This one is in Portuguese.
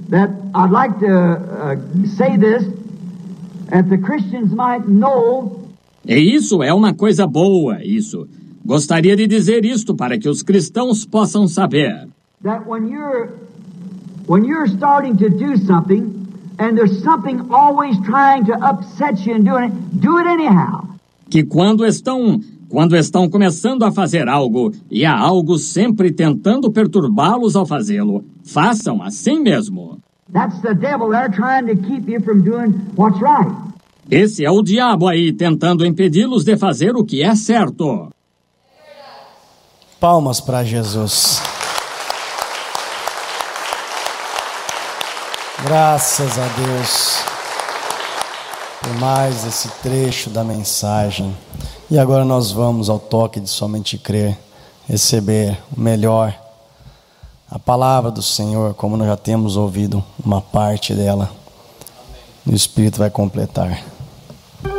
that I'd like to say this, that the Christians might know. E isso é uma coisa boa, isso. Gostaria de dizer isto para que os cristãos possam saber. That when you're starting to do something, and there's something always trying to upset you and do it anyhow. Que quando estão começando a fazer algo e há algo sempre tentando perturbá-los ao fazê-lo, façam assim mesmo. That's the devil there trying to keep you from doing what's right. Esse é o diabo aí tentando impedi-los de fazer o que é certo. Palmas para Jesus. Graças a Deus por mais esse trecho da mensagem. E agora nós vamos ao toque de somente crer, receber o melhor, a palavra do Senhor, como nós já temos ouvido uma parte dela. O Espírito vai completar.